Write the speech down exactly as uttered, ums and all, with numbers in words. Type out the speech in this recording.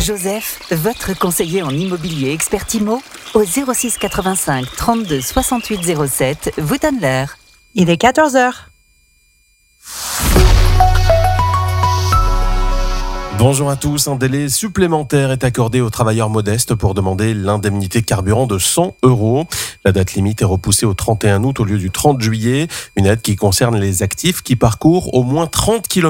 Joseph, votre conseiller en immobilier expert IMO, au zéro six quatre-vingt-cinq trente-deux soixante-huit zéro sept, vous donne l'heure. Il est quatorze heures. Bonjour à tous, un délai supplémentaire est accordé aux travailleurs modestes pour demander l'indemnité carburant de cent euros. La date limite est repoussée au trente et un août au lieu du trente juillet, une aide qui concerne les actifs qui parcourent au moins trente kilomètres